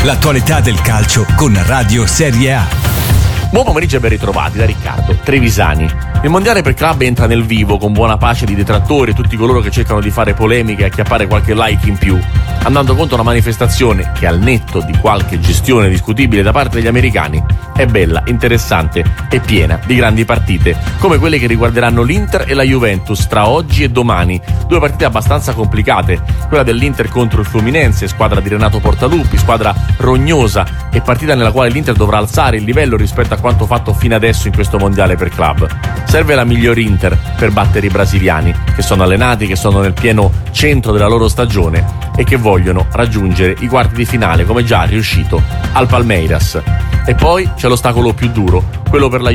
L'attualità del calcio con Radio Serie A. Buon pomeriggio e ben ritrovati da Riccardo Trevisani. Il mondiale per club entra nel vivo con buona pace di detrattori e tutti coloro che cercano di fare polemiche e acchiappare qualche like in più, andando contro una manifestazione che, al netto di qualche gestione discutibile da parte degli americani, è bella, interessante e piena di grandi partite, come quelle che riguarderanno l'Inter e la Juventus tra oggi e domani. Due partite abbastanza complicate, quella dell'Inter contro il Fluminense, squadra di Renato Portaluppi, squadra rognosa e partita nella quale l'Inter dovrà alzare il livello rispetto a quanto fatto fino adesso in questo mondiale per club. Serve la miglior Inter per battere i brasiliani, che sono allenati, che sono nel pieno centro della loro stagione e che vogliono raggiungere i quarti di finale, come già riuscito al Palmeiras. E poi c'è l'ostacolo più duro, quello per la